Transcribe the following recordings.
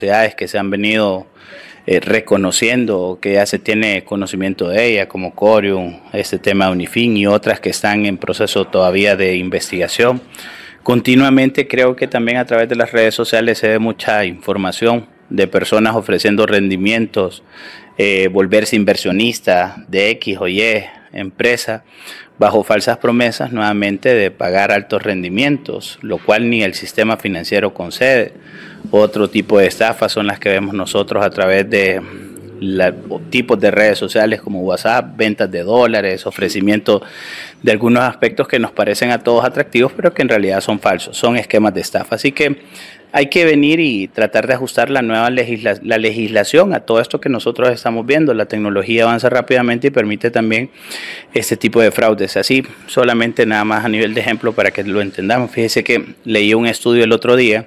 sociedades que se han venido reconociendo, que ya se tiene conocimiento de ella, como Corium, este tema de Unifin y otras que están en proceso todavía de investigación. Continuamente creo que también a través de las redes sociales se ve mucha información de personas ofreciendo rendimientos, volverse inversionista de X o Y empresa bajo falsas promesas nuevamente de pagar altos rendimientos, lo cual ni el sistema financiero concede. Otro tipo de estafas son las que vemos nosotros a través de tipos de redes sociales como WhatsApp, ventas de dólares, ofrecimiento de algunos aspectos que nos parecen a todos atractivos, pero que en realidad son falsos, son esquemas de estafa. Así que hay que venir y tratar de ajustar la nueva legislación a todo esto que nosotros estamos viendo. La tecnología avanza rápidamente y permite también este tipo de fraudes. Así, solamente nada más a nivel de ejemplo para que lo entendamos. Fíjese que leí un estudio el otro día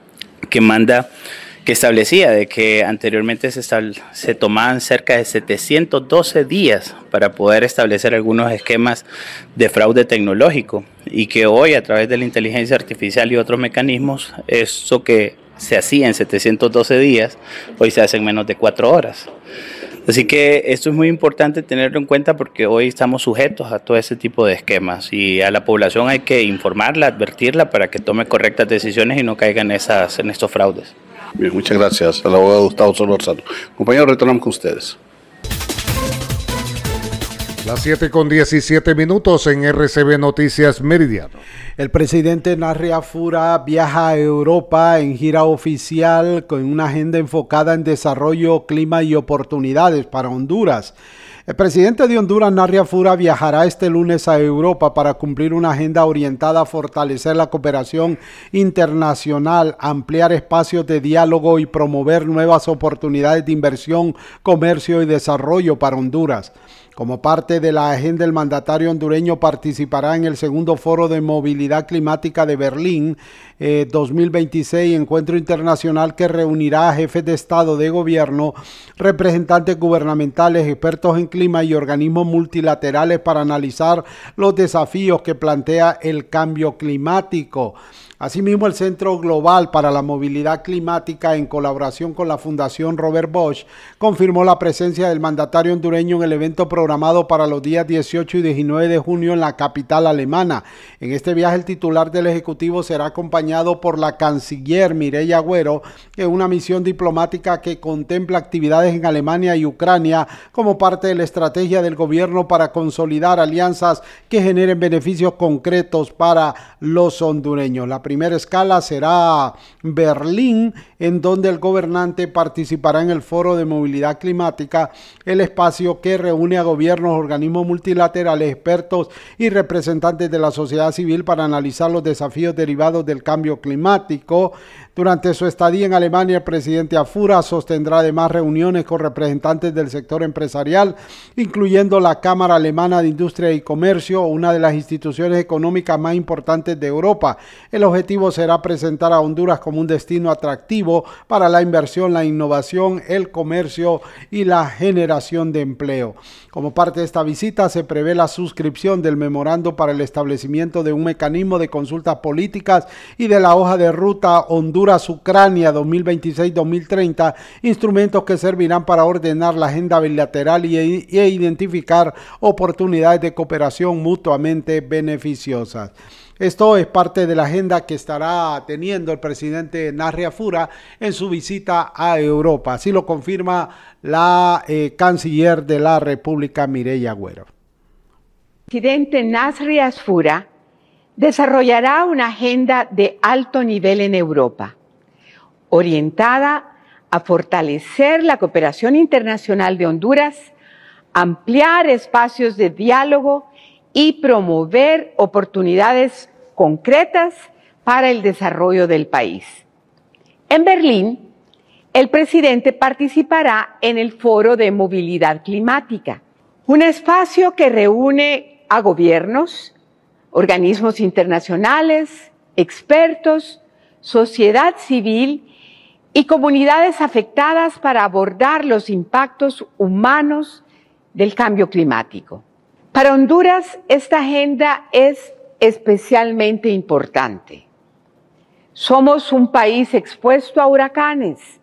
que establecía de que anteriormente se tomaban cerca de 712 días para poder establecer algunos esquemas de fraude tecnológico y que hoy a través de la inteligencia artificial y otros mecanismos, eso que se hacía en 712 días, hoy se hace en menos de 4 horas. Así que esto es muy importante tenerlo en cuenta porque hoy estamos sujetos a todo ese tipo de esquemas y a la población hay que informarla, advertirla para que tome correctas decisiones y no caiga en estos fraudes. Bien, muchas gracias al abogado Gustavo Solórzano. Compañeros, retornamos con ustedes. Las 7:17 en RCB Noticias Meridiano. El presidente Narria Fura viaja a Europa en gira oficial con una agenda enfocada en desarrollo, clima y oportunidades para Honduras. El presidente de Honduras, Narria Fura, viajará este lunes a Europa para cumplir una agenda orientada a fortalecer la cooperación internacional, ampliar espacios de diálogo y promover nuevas oportunidades de inversión, comercio y desarrollo para Honduras. Como parte de la agenda, el mandatario hondureño participará en el segundo Foro de Movilidad Climática de Berlín 2026, encuentro internacional que reunirá a jefes de Estado, de gobierno, representantes gubernamentales, expertos en clima y organismos multilaterales para analizar los desafíos que plantea el cambio climático. Asimismo, el Centro Global para la Movilidad Climática, en colaboración con la Fundación Robert Bosch, confirmó la presencia del mandatario hondureño en el evento programado para los días 18 y 19 de junio en la capital alemana. En este viaje, el titular del Ejecutivo será acompañado por la canciller Mireya Agüero en una misión diplomática que contempla actividades en Alemania y Ucrania como parte de la estrategia del gobierno para consolidar alianzas que generen beneficios concretos para los hondureños. La primera escala será Berlín, en donde el gobernante participará en el Foro de Movilidad Climática, el espacio que reúne a gobiernos, organismos multilaterales, expertos y representantes de la sociedad civil para analizar los desafíos derivados del cambio climático. Durante su estadía en Alemania, el presidente Afura sostendrá además reuniones con representantes del sector empresarial, incluyendo la Cámara Alemana de Industria y Comercio, una de las instituciones económicas más importantes de Europa. El objetivo será presentar a Honduras como un destino atractivo para la inversión, la innovación, el comercio y la generación de empleo. Como parte de esta visita, se prevé la suscripción del memorando para el establecimiento de un mecanismo de consultas políticas y de la hoja de ruta Honduras-Ucrania 2026-2030, instrumentos que servirán para ordenar la agenda bilateral e identificar oportunidades de cooperación mutuamente beneficiosas. Esto es parte de la agenda que estará teniendo el presidente Narria Fura en su visita a Europa. Así lo confirma la canciller de la República, Mireya Agüero. El presidente Narria Fura desarrollará una agenda de alto nivel en Europa, orientada a fortalecer la cooperación internacional de Honduras, ampliar espacios de diálogo y promover oportunidades concretas para el desarrollo del país. En Berlín, el presidente participará en el Foro de Movilidad Climática, un espacio que reúne a gobiernos, organismos internacionales, expertos, sociedad civil y comunidades afectadas para abordar los impactos humanos del cambio climático. Para Honduras, esta agenda es especialmente importante. Somos un país expuesto a huracanes,